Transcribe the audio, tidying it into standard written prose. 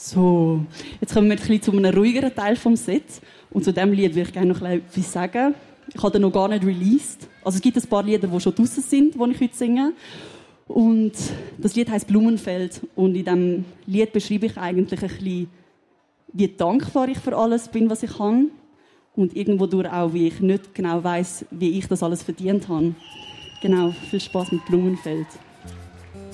So, jetzt kommen wir ein bisschen zu einem ruhigeren Teil des Sets. Und zu diesem Lied würde ich gerne noch etwas sagen. Ich habe den noch gar nicht released. Also es gibt ein paar Lieder, die schon draussen sind, die ich heute singe. Und das Lied heisst «Blumenfeld». Und in diesem Lied beschreibe ich eigentlich ein bisschen, wie dankbar ich für alles bin, was ich habe. Und irgendwo durch auch, wie ich nicht genau weiss, wie ich das alles verdient habe. Genau, viel Spass mit «Blumenfeld».